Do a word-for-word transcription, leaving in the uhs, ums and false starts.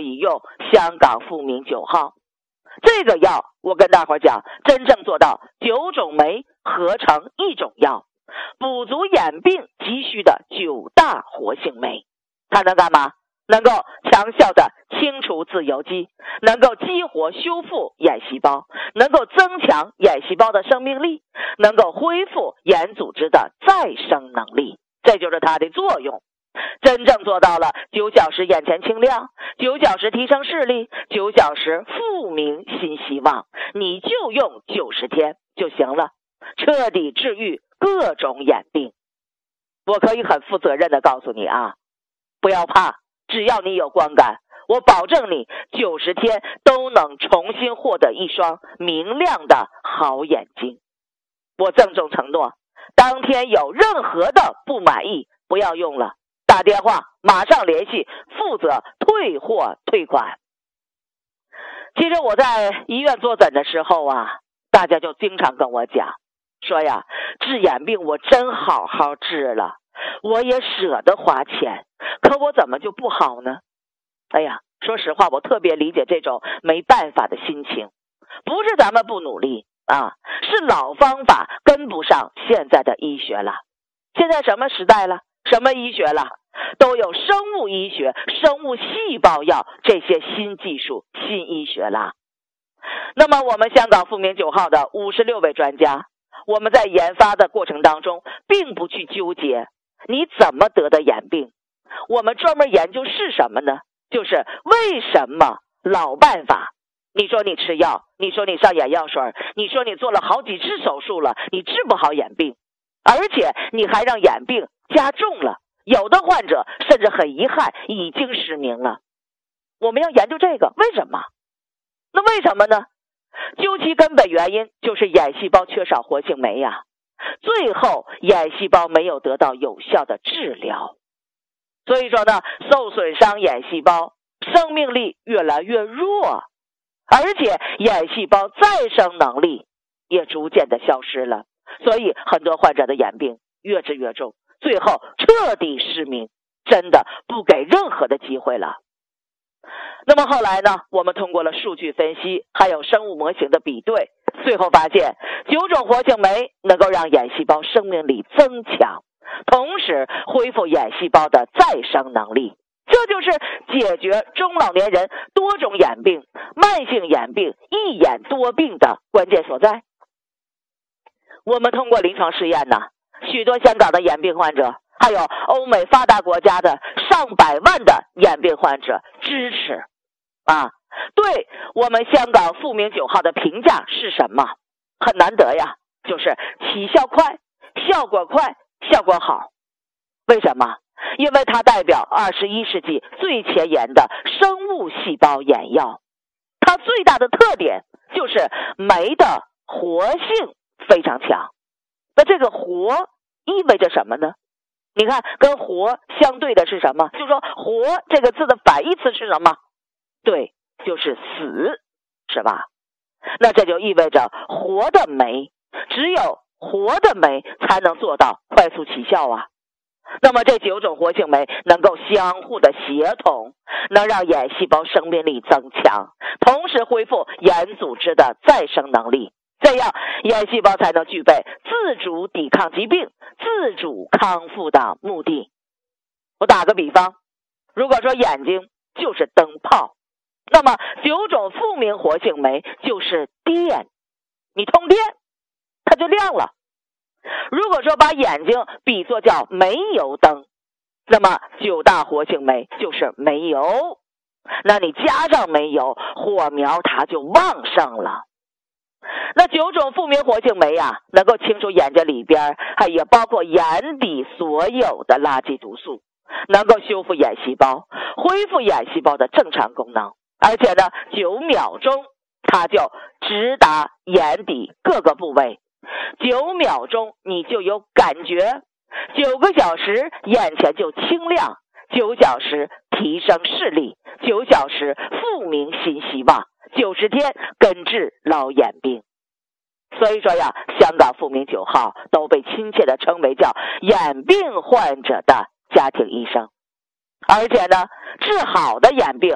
启用香港复明九号。这个药我跟大伙讲，真正做到九种酶合成一种药，补足眼病急需的九大活性酶。它能干嘛？能够强效的清除自由基，能够激活修复眼细胞，能够增强眼细胞的生命力，能够恢复眼组织的再生能力。这就是它的作用。真正做到了九小时眼前清亮，九小时提升视力，九小时复明新希望，你就用九十天就行了，彻底治愈各种眼病。我可以很负责任的告诉你啊，不要怕，只要你有光感，我保证你九十天都能重新获得一双明亮的好眼睛。我郑重承诺，当天有任何的不满意，不要用了，打电话马上联系，负责退货退款。其实我在医院坐诊的时候啊，大家就经常跟我讲，说呀，治眼病我真好好治了，我也舍得花钱，可我怎么就不好呢？哎呀，说实话，我特别理解这种没办法的心情。不是咱们不努力啊，是老方法跟不上现在的医学了。现在什么时代了？什么医学了？都有生物医学、生物细胞药这些新技术、新医学了。那么我们香港复明九号的五十六位专家，我们在研发的过程当中并不去纠结你怎么得的眼病，我们专门研究是什么呢？就是为什么老办法，你说你吃药，你说你上眼药水，你说你做了好几次手术了，你治不好眼病，而且你还让眼病加重了，有的患者甚至很遗憾已经失明了。我们要研究这个，为什么？那为什么呢？究其根本原因就是眼细胞缺少活性酶呀，最后眼细胞没有得到有效的治疗。所以说呢，受损伤眼细胞生命力越来越弱，而且眼细胞再生能力也逐渐的消失了，所以很多患者的眼病越治越重，最后彻底失明，真的不给任何的机会了。那么后来呢，我们通过了数据分析还有生物模型的比对，最后发现九种活性酶能够让眼细胞生命力增强，同时恢复眼细胞的再生能力。这就是解决中老年人多种眼病、慢性眼病、一眼多病的关键所在。我们通过临床试验呢，许多香港的眼病患者，还有欧美发达国家的上百万的眼病患者支持啊，对我们香港复明九号的评价是什么？很难得呀，就是起效快、效果快、效果好。为什么？因为它代表二十一世纪最前沿的生物细胞眼药。它最大的特点就是酶的活性非常强。那这个活意味着什么呢？你看，跟活相对的是什么？就是说活这个字的反义词是什么？对，就是死，是吧？那这就意味着活的酶，只有活的酶才能做到快速起效啊。那么这九种活性酶能够相互的协同，能让眼细胞生命力增强，同时恢复眼组织的再生能力，这样眼细胞才能具备自主抵抗疾病、自主康复的目的。我打个比方，如果说眼睛就是灯泡，那么九种复明活性酶就是电，你通电它就亮了。如果说把眼睛比作叫煤油灯，那么九大活性酶就是煤油，那你加上煤油，火苗它就旺盛了。那九种复明活性酶啊，能够清除眼睛里边还也包括眼底所有的垃圾毒素，能够修复眼细胞，恢复眼细胞的正常功能，而且呢九秒钟它就直达眼底各个部位，九秒钟你就有感觉，九个小时眼前就清亮，九小时提升视力，九小时复明新希望，九十天根治老眼病。所以说呀，香港复明九号都被亲切的称为叫眼病患者的家庭医生。而且呢，治好的眼病